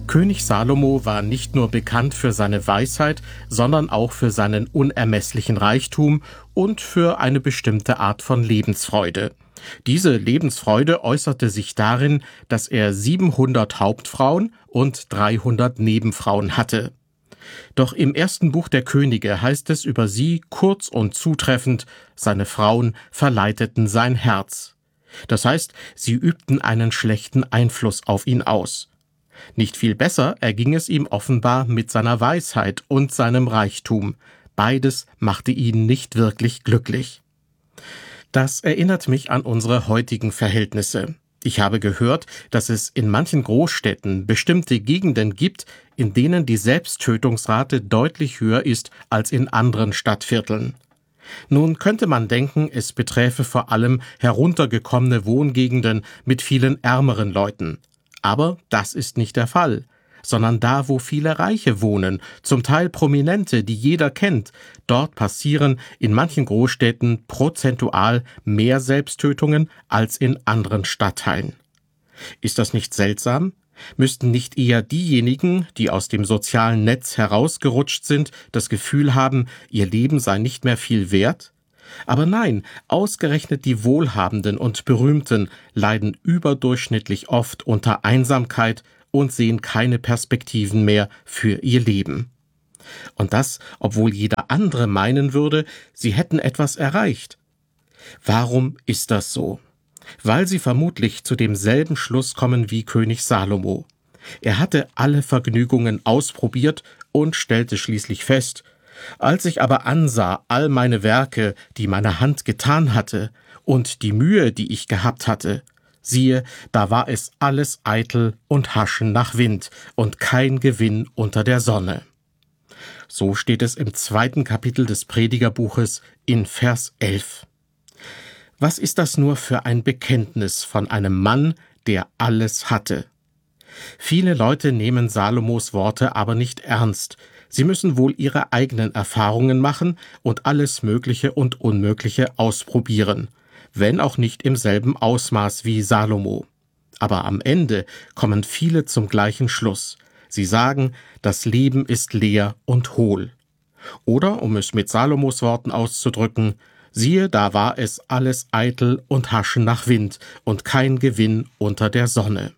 König Salomo war nicht nur bekannt für seine Weisheit, sondern auch für seinen unermesslichen Reichtum und für eine bestimmte Art von Lebensfreude. Diese Lebensfreude äußerte sich darin, dass er 700 Hauptfrauen und 300 Nebenfrauen hatte. Doch im ersten Buch der Könige heißt es über sie kurz und zutreffend: Seine Frauen verleiteten sein Herz. Das heißt, sie übten einen schlechten Einfluss auf ihn aus. Nicht viel besser erging es ihm offenbar mit seiner Weisheit und seinem Reichtum. Beides machte ihn nicht wirklich glücklich. Das erinnert mich an unsere heutigen Verhältnisse. Ich habe gehört, dass es in manchen Großstädten bestimmte Gegenden gibt, in denen die Selbsttötungsrate deutlich höher ist als in anderen Stadtvierteln. Nun könnte man denken, es beträfe vor allem heruntergekommene Wohngegenden mit vielen ärmeren Leuten. Aber das ist nicht der Fall, sondern da, wo viele Reiche wohnen, zum Teil Prominente, die jeder kennt, dort passieren in manchen Großstädten prozentual mehr Selbsttötungen als in anderen Stadtteilen. Ist das nicht seltsam? Müssten nicht eher diejenigen, die aus dem sozialen Netz herausgerutscht sind, das Gefühl haben, ihr Leben sei nicht mehr viel wert? Aber nein, ausgerechnet die Wohlhabenden und Berühmten leiden überdurchschnittlich oft unter Einsamkeit und sehen keine Perspektiven mehr für ihr Leben. Und das, obwohl jeder andere meinen würde, sie hätten etwas erreicht. Warum ist das so? Weil sie vermutlich zu demselben Schluss kommen wie König Salomo. Er hatte alle Vergnügungen ausprobiert und stellte schließlich fest: Als ich aber ansah all meine Werke, die meine Hand getan hatte, und die Mühe, die ich gehabt hatte, siehe, da war es alles eitel und Haschen nach Wind und kein Gewinn unter der Sonne. So steht es im 2. Kapitel des Predigerbuches in Vers 11. Was ist das nur für ein Bekenntnis von einem Mann, der alles hatte? Viele Leute nehmen Salomos Worte aber nicht ernst. Sie müssen wohl ihre eigenen Erfahrungen machen und alles Mögliche und Unmögliche ausprobieren, wenn auch nicht im selben Ausmaß wie Salomo. Aber am Ende kommen viele zum gleichen Schluss. Sie sagen, das Leben ist leer und hohl. Oder, um es mit Salomos Worten auszudrücken: Siehe, da war es alles eitel und Haschen nach Wind und kein Gewinn unter der Sonne.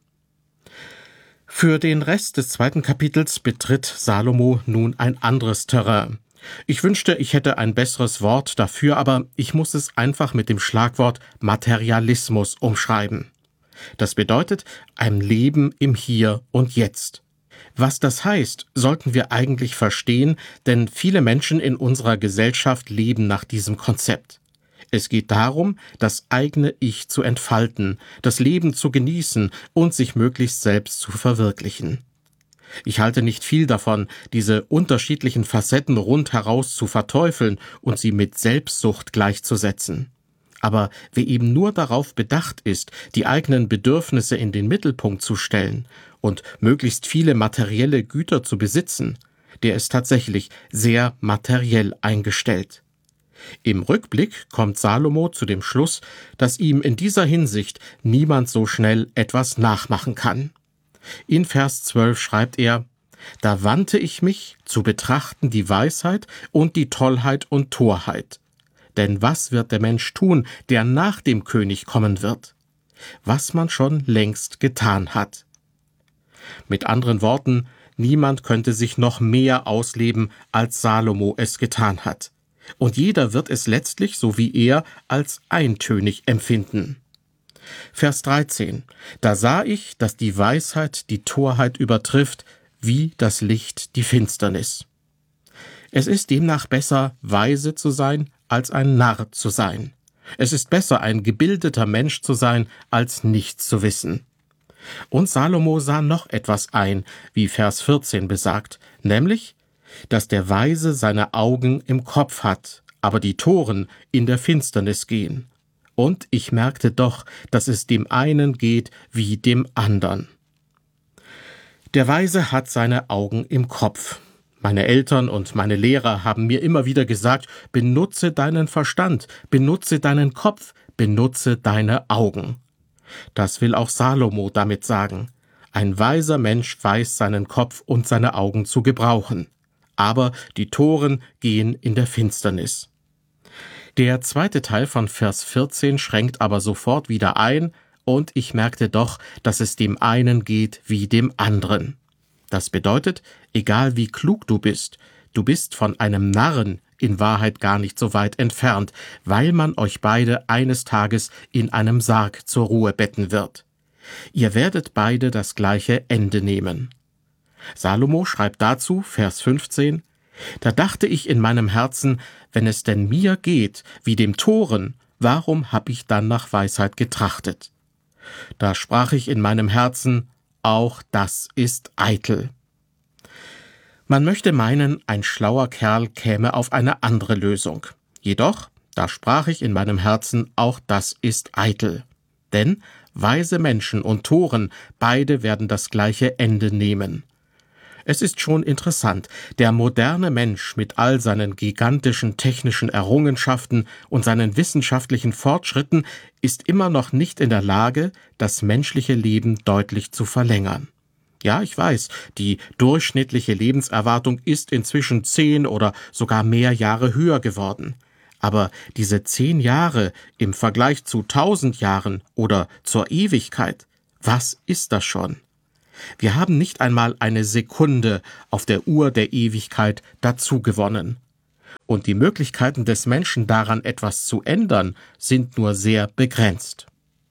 Für den Rest des 2. Kapitels betritt Salomo nun ein anderes Terrain. Ich wünschte, ich hätte ein besseres Wort dafür, aber ich muss es einfach mit dem Schlagwort Materialismus umschreiben. Das bedeutet ein Leben im Hier und Jetzt. Was das heißt, sollten wir eigentlich verstehen, denn viele Menschen in unserer Gesellschaft leben nach diesem Konzept. Es geht darum, das eigene Ich zu entfalten, das Leben zu genießen und sich möglichst selbst zu verwirklichen. Ich halte nicht viel davon, diese unterschiedlichen Facetten rundheraus zu verteufeln und sie mit Selbstsucht gleichzusetzen. Aber wer eben nur darauf bedacht ist, die eigenen Bedürfnisse in den Mittelpunkt zu stellen und möglichst viele materielle Güter zu besitzen, der ist tatsächlich sehr materiell eingestellt. Im Rückblick kommt Salomo zu dem Schluss, dass ihm in dieser Hinsicht niemand so schnell etwas nachmachen kann. In Vers 12 schreibt er: Da wandte ich mich, zu betrachten die Weisheit und die Tollheit und Torheit. Denn was wird der Mensch tun, der nach dem König kommen wird? Was man schon längst getan hat. Mit anderen Worten, niemand könnte sich noch mehr ausleben, als Salomo es getan hat. Und jeder wird es letztlich, so wie er, als eintönig empfinden. Vers 13. Da sah ich, dass die Weisheit die Torheit übertrifft, wie das Licht die Finsternis. Es ist demnach besser, weise zu sein, als ein Narr zu sein. Es ist besser, ein gebildeter Mensch zu sein, als nichts zu wissen. Und Salomo sah noch etwas ein, wie Vers 14 besagt, nämlich, dass der Weise seine Augen im Kopf hat, aber die Toren in der Finsternis gehen. Und ich merkte doch, dass es dem einen geht wie dem andern. Der Weise hat seine Augen im Kopf. Meine Eltern und meine Lehrer haben mir immer wieder gesagt: Benutze deinen Verstand, benutze deinen Kopf, benutze deine Augen. Das will auch Salomo damit sagen. Ein weiser Mensch weiß seinen Kopf und seine Augen zu gebrauchen. Aber die Toren gehen in der Finsternis. Der zweite Teil von Vers 14 schränkt aber sofort wieder ein, und ich merkte doch, dass es dem einen geht wie dem anderen. Das bedeutet, egal wie klug du bist von einem Narren in Wahrheit gar nicht so weit entfernt, weil man euch beide eines Tages in einem Sarg zur Ruhe betten wird. Ihr werdet beide das gleiche Ende nehmen. Salomo schreibt dazu, Vers 15, »Da dachte ich in meinem Herzen, wenn es denn mir geht, wie dem Toren, warum hab ich dann nach Weisheit getrachtet? Da sprach ich in meinem Herzen, auch das ist eitel.« Man möchte meinen, ein schlauer Kerl käme auf eine andere Lösung. Jedoch, da sprach ich in meinem Herzen, auch das ist eitel. Denn weise Menschen und Toren, beide werden das gleiche Ende nehmen. Es ist schon interessant, der moderne Mensch mit all seinen gigantischen technischen Errungenschaften und seinen wissenschaftlichen Fortschritten ist immer noch nicht in der Lage, das menschliche Leben deutlich zu verlängern. Ja, ich weiß, die durchschnittliche Lebenserwartung ist inzwischen 10 oder sogar mehr Jahre höher geworden. Aber diese 10 Jahre im Vergleich zu 1000 Jahren oder zur Ewigkeit, was ist das schon? Wir haben nicht einmal eine Sekunde auf der Uhr der Ewigkeit dazu gewonnen. Und die Möglichkeiten des Menschen daran etwas zu ändern, sind nur sehr begrenzt.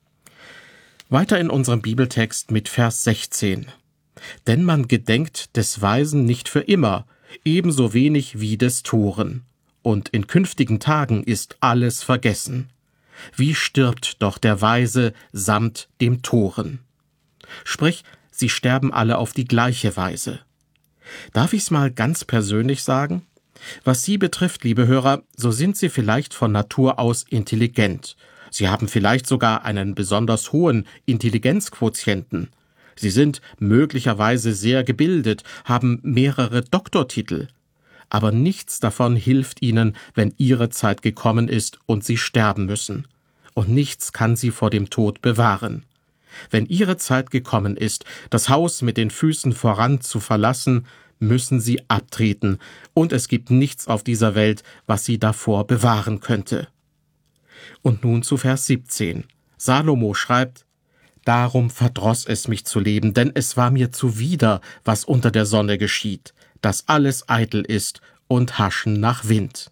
Weiter in unserem Bibeltext mit Vers 16. »Denn man gedenkt des Weisen nicht für immer, ebenso wenig wie des Toren. Und in künftigen Tagen ist alles vergessen. Wie stirbt doch der Weise samt dem Toren?« Sprich, sie sterben alle auf die gleiche Weise. Darf ich's mal ganz persönlich sagen? Was Sie betrifft, liebe Hörer, so sind Sie vielleicht von Natur aus intelligent. Sie haben vielleicht sogar einen besonders hohen Intelligenzquotienten. Sie sind möglicherweise sehr gebildet, haben mehrere Doktortitel. Aber nichts davon hilft Ihnen, wenn Ihre Zeit gekommen ist und Sie sterben müssen. Und nichts kann Sie vor dem Tod bewahren. Wenn Ihre Zeit gekommen ist, das Haus mit den Füßen voran zu verlassen, müssen Sie abtreten, und es gibt nichts auf dieser Welt, was Sie davor bewahren könnte. Und nun zu Vers 17. Salomo schreibt, »Darum verdross es mich zu leben, denn es war mir zuwider, was unter der Sonne geschieht, dass alles eitel ist und haschen nach Wind.«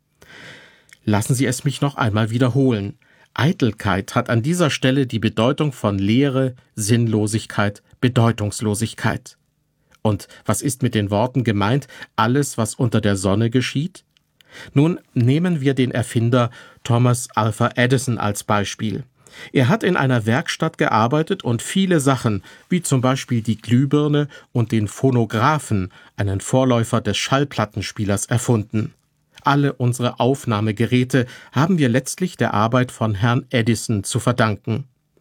Lassen Sie es mich noch einmal wiederholen. Eitelkeit hat an dieser Stelle die Bedeutung von Leere, Sinnlosigkeit, Bedeutungslosigkeit. Und was ist mit den Worten gemeint, alles, was unter der Sonne geschieht? Nun nehmen wir den Erfinder Thomas Alva Edison als Beispiel. Er hat in einer Werkstatt gearbeitet und viele Sachen, wie zum Beispiel die Glühbirne und den Phonographen, einen Vorläufer des Schallplattenspielers, erfunden. Alle unsere Aufnahmegeräte haben wir letztlich der Arbeit von Herrn Edison zu verdanken.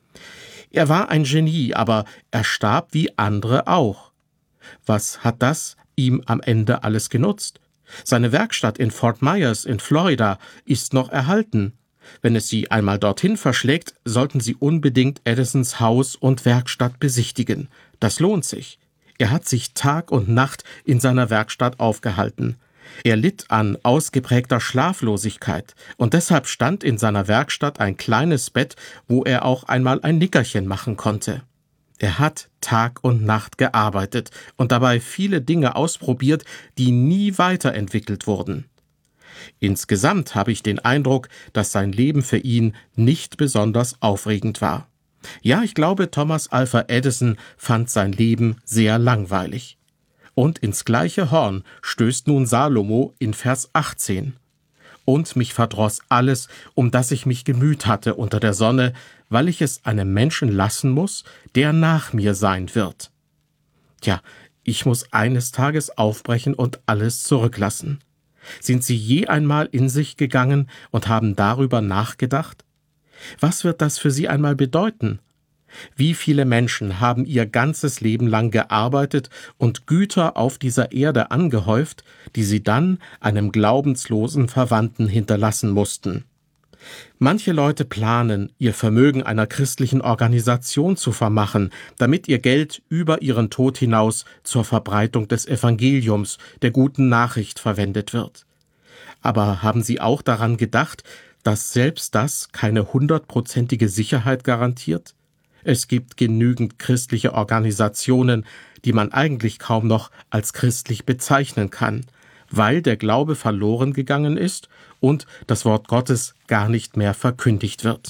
Er war ein Genie, aber er starb wie andere auch. Was hat das ihm am Ende alles genutzt? Seine Werkstatt in Fort Myers in Florida ist noch erhalten. Wenn es Sie einmal dorthin verschlägt, sollten Sie unbedingt Edisons Haus und Werkstatt besichtigen. Das lohnt sich. Er hat sich Tag und Nacht in seiner Werkstatt aufgehalten. Er litt an ausgeprägter Schlaflosigkeit, und deshalb stand in seiner Werkstatt ein kleines Bett, wo er auch einmal ein Nickerchen machen konnte. Er hat Tag und Nacht gearbeitet und dabei viele Dinge ausprobiert, die nie weiterentwickelt wurden. Insgesamt habe ich den Eindruck, dass sein Leben für ihn nicht besonders aufregend war. Ja, ich glaube, Thomas Alva Edison fand sein Leben sehr langweilig. Und ins gleiche Horn stößt nun Salomo in Vers 18. »Und mich verdross alles, um das ich mich gemüht hatte unter der Sonne, weil ich es einem Menschen lassen muss, der nach mir sein wird.« Tja, ich muss eines Tages aufbrechen und alles zurücklassen. Sind Sie je einmal in sich gegangen und haben darüber nachgedacht? Was wird das für Sie einmal bedeuten? Wie viele Menschen haben ihr ganzes Leben lang gearbeitet und Güter auf dieser Erde angehäuft, die sie dann einem glaubenslosen Verwandten hinterlassen mussten? Manche Leute planen, ihr Vermögen einer christlichen Organisation zu vermachen, damit ihr Geld über ihren Tod hinaus zur Verbreitung des Evangeliums, der guten Nachricht verwendet wird. Aber haben Sie auch daran gedacht, dass selbst das keine 100%ige Sicherheit garantiert? Es gibt genügend christliche Organisationen, die man eigentlich kaum noch als christlich bezeichnen kann, weil der Glaube verloren gegangen ist und das Wort Gottes gar nicht mehr verkündigt wird.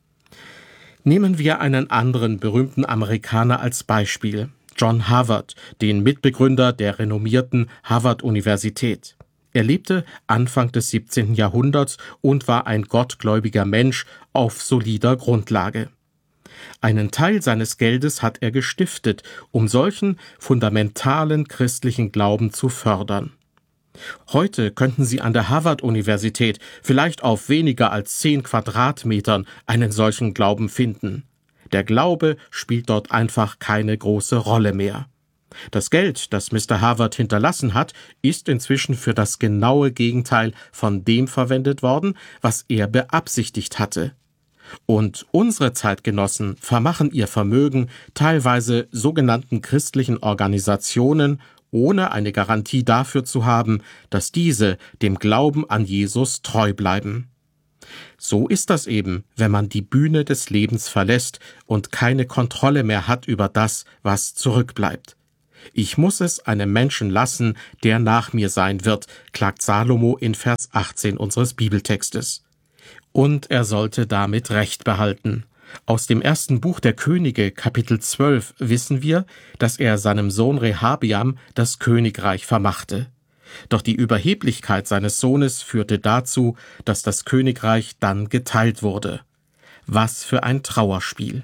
Nehmen wir einen anderen berühmten Amerikaner als Beispiel, John Harvard, den Mitbegründer der renommierten Harvard-Universität. Er lebte Anfang des 17. Jahrhunderts und war ein gottgläubiger Mensch auf solider Grundlage. Einen Teil seines Geldes hat er gestiftet, um solchen fundamentalen christlichen Glauben zu fördern. Heute könnten Sie an der Harvard-Universität vielleicht auf weniger als 10 Quadratmetern einen solchen Glauben finden. Der Glaube spielt dort einfach keine große Rolle mehr. Das Geld, das Mr. Harvard hinterlassen hat, ist inzwischen für das genaue Gegenteil von dem verwendet worden, was er beabsichtigt hatte. Und unsere Zeitgenossen vermachen ihr Vermögen teilweise sogenannten christlichen Organisationen, ohne eine Garantie dafür zu haben, dass diese dem Glauben an Jesus treu bleiben. So ist das eben, wenn man die Bühne des Lebens verlässt und keine Kontrolle mehr hat über das, was zurückbleibt. Ich muss es einem Menschen lassen, der nach mir sein wird, klagt Salomo in Vers 18 unseres Bibeltextes. Und er sollte damit Recht behalten. Aus dem 1. Buch der Könige, Kapitel 12, wissen wir, dass er seinem Sohn Rehabeam das Königreich vermachte. Doch die Überheblichkeit seines Sohnes führte dazu, dass das Königreich dann geteilt wurde. Was für ein Trauerspiel!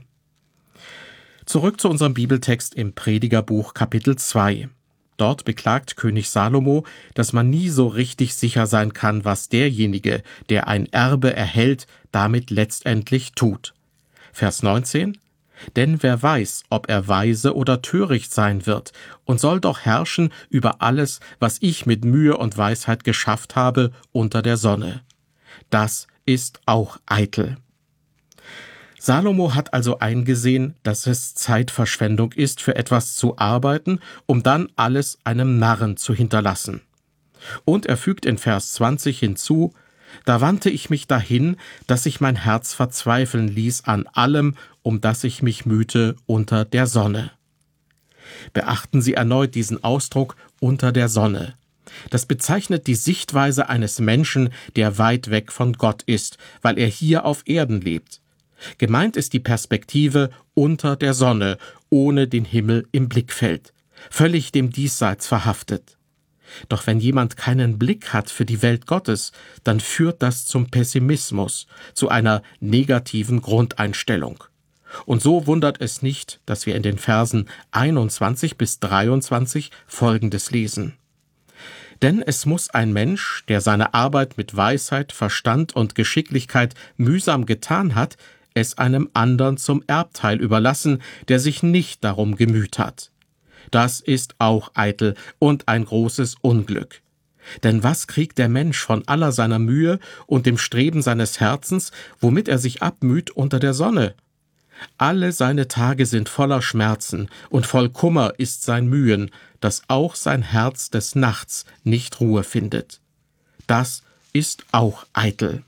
Zurück zu unserem Bibeltext im Predigerbuch Kapitel 2. Dort beklagt König Salomo, dass man nie so richtig sicher sein kann, was derjenige, der ein Erbe erhält, damit letztendlich tut. Vers 19: Denn wer weiß, ob er weise oder töricht sein wird, und soll doch herrschen über alles, was ich mit Mühe und Weisheit geschafft habe unter der Sonne. Das ist auch eitel. Salomo hat also eingesehen, dass es Zeitverschwendung ist, für etwas zu arbeiten, um dann alles einem Narren zu hinterlassen. Und er fügt in Vers 20 hinzu: Da wandte ich mich dahin, dass sich mein Herz verzweifeln ließ an allem, um das ich mich mühte unter der Sonne. Beachten Sie erneut diesen Ausdruck unter der Sonne. Das bezeichnet die Sichtweise eines Menschen, der weit weg von Gott ist, weil er hier auf Erden lebt. Gemeint ist die Perspektive unter der Sonne, ohne den Himmel im Blickfeld, völlig dem Diesseits verhaftet. Doch wenn jemand keinen Blick hat für die Welt Gottes, dann führt das zum Pessimismus, zu einer negativen Grundeinstellung. Und so wundert es nicht, dass wir in den Versen 21 bis 23 Folgendes lesen. Denn es muss ein Mensch, der seine Arbeit mit Weisheit, Verstand und Geschicklichkeit mühsam getan hat, es einem anderen zum Erbteil überlassen, der sich nicht darum gemüht hat. Das ist auch eitel und ein großes Unglück. Denn was kriegt der Mensch von aller seiner Mühe und dem Streben seines Herzens, womit er sich abmüht unter der Sonne? Alle seine Tage sind voller Schmerzen, und voll Kummer ist sein Mühen, dass auch sein Herz des Nachts nicht Ruhe findet. Das ist auch eitel.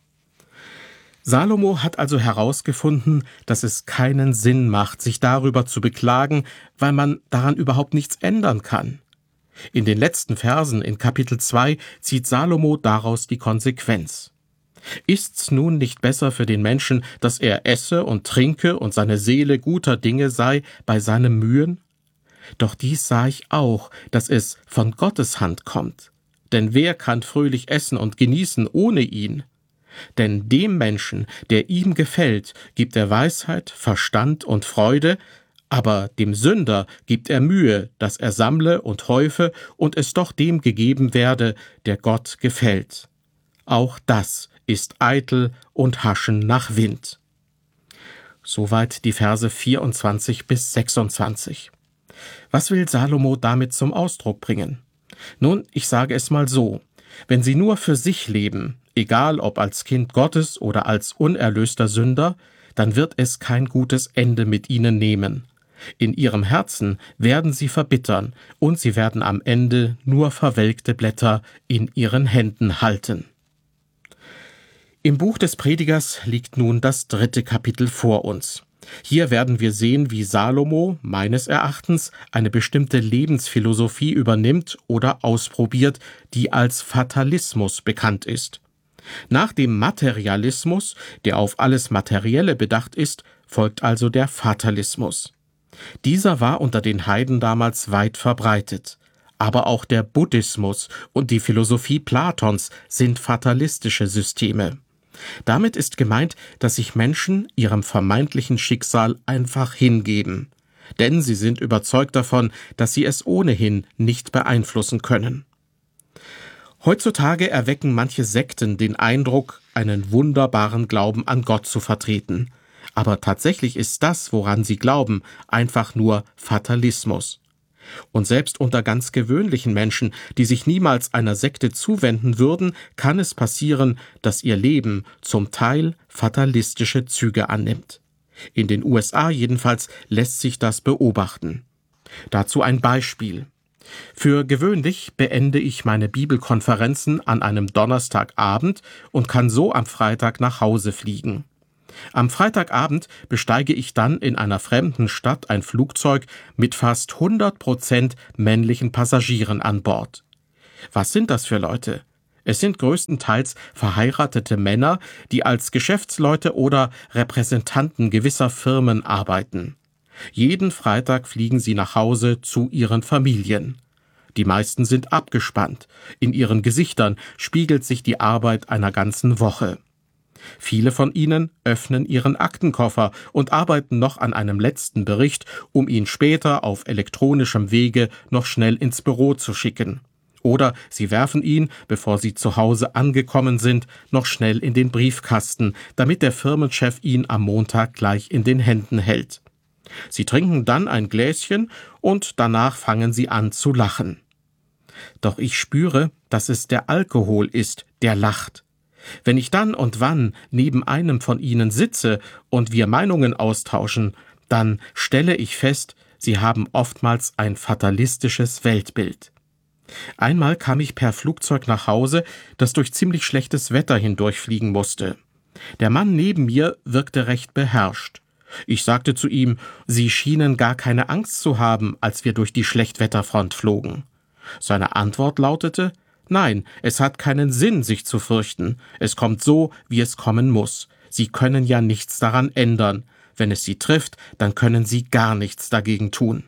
Salomo hat also herausgefunden, dass es keinen Sinn macht, sich darüber zu beklagen, weil man daran überhaupt nichts ändern kann. In den letzten Versen in Kapitel 2 zieht Salomo daraus die Konsequenz. Ist's nun nicht besser für den Menschen, dass er esse und trinke und seine Seele guter Dinge sei bei seinem Mühen? Doch dies sah ich auch, dass es von Gottes Hand kommt. Denn wer kann fröhlich essen und genießen ohne ihn? Denn dem Menschen, der ihm gefällt, gibt er Weisheit, Verstand und Freude, aber dem Sünder gibt er Mühe, dass er sammle und häufe und es doch dem gegeben werde, der Gott gefällt. Auch das ist eitel und Haschen nach Wind. Soweit die Verse 24 bis 26. Was will Salomo damit zum Ausdruck bringen? Nun, ich sage es mal so: Wenn Sie nur für sich leben, egal ob als Kind Gottes oder als unerlöster Sünder, dann wird es kein gutes Ende mit ihnen nehmen. In ihrem Herzen werden sie verbittern und sie werden am Ende nur verwelkte Blätter in ihren Händen halten. Im Buch des Predigers liegt nun das 3. Kapitel vor uns. Hier werden wir sehen, wie Salomo, meines Erachtens, eine bestimmte Lebensphilosophie übernimmt oder ausprobiert, die als Fatalismus bekannt ist. Nach dem Materialismus, der auf alles Materielle bedacht ist, folgt also der Fatalismus. Dieser war unter den Heiden damals weit verbreitet. Aber auch der Buddhismus und die Philosophie Platons sind fatalistische Systeme. Damit ist gemeint, dass sich Menschen ihrem vermeintlichen Schicksal einfach hingeben. Denn sie sind überzeugt davon, dass sie es ohnehin nicht beeinflussen können. Heutzutage erwecken manche Sekten den Eindruck, einen wunderbaren Glauben an Gott zu vertreten. Aber tatsächlich ist das, woran sie glauben, einfach nur Fatalismus. Und selbst unter ganz gewöhnlichen Menschen, die sich niemals einer Sekte zuwenden würden, kann es passieren, dass ihr Leben zum Teil fatalistische Züge annimmt. In den USA jedenfalls lässt sich das beobachten. Dazu ein Beispiel. Für gewöhnlich beende ich meine Bibelkonferenzen an einem Donnerstagabend und kann so am Freitag nach Hause fliegen. Am Freitagabend besteige ich dann in einer fremden Stadt ein Flugzeug mit fast 100% männlichen Passagieren an Bord. Was sind das für Leute? Es sind größtenteils verheiratete Männer, die als Geschäftsleute oder Repräsentanten gewisser Firmen arbeiten. Jeden Freitag fliegen sie nach Hause zu ihren Familien. Die meisten sind abgespannt. In ihren Gesichtern spiegelt sich die Arbeit einer ganzen Woche. Viele von ihnen öffnen ihren Aktenkoffer und arbeiten noch an einem letzten Bericht, um ihn später auf elektronischem Wege noch schnell ins Büro zu schicken. Oder sie werfen ihn, bevor sie zu Hause angekommen sind, noch schnell in den Briefkasten, damit der Firmenchef ihn am Montag gleich in den Händen hält. Sie trinken dann ein Gläschen und danach fangen sie an zu lachen. Doch ich spüre, dass es der Alkohol ist, der lacht. Wenn ich dann und wann neben einem von ihnen sitze und wir Meinungen austauschen, dann stelle ich fest, sie haben oftmals ein fatalistisches Weltbild. Einmal kam ich per Flugzeug nach Hause, das durch ziemlich schlechtes Wetter hindurchfliegen musste. Der Mann neben mir wirkte recht beherrscht. Ich sagte zu ihm, Sie schienen gar keine Angst zu haben, als wir durch die Schlechtwetterfront flogen. Seine Antwort lautete, Nein, es hat keinen Sinn, sich zu fürchten. Es kommt so, wie es kommen muss. Sie können ja nichts daran ändern. Wenn es Sie trifft, dann können Sie gar nichts dagegen tun.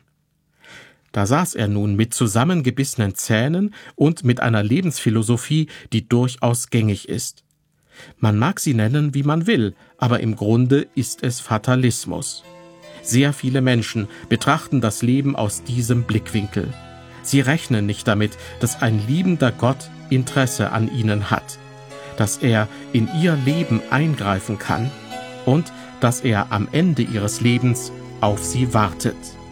Da saß er nun mit zusammengebissenen Zähnen und mit einer Lebensphilosophie, die durchaus gängig ist. Man mag sie nennen, wie man will, aber im Grunde ist es Fatalismus. Sehr viele Menschen betrachten das Leben aus diesem Blickwinkel. Sie rechnen nicht damit, dass ein liebender Gott Interesse an ihnen hat, dass er in ihr Leben eingreifen kann und dass er am Ende ihres Lebens auf sie wartet.